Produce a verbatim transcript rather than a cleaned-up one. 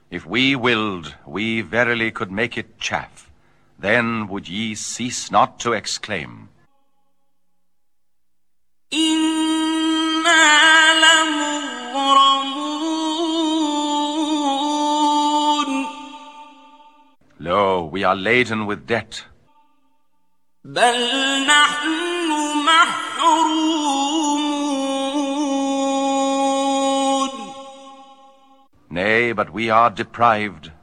If we willed, we verily could make it chaff. Then would ye cease not to exclaim, إِنَّا لَمُغْرَمُونَ. Lo, we are laden with debt. بَلْ نَحْنُ مَحْرُومُونَ. Nay, but we are deprived.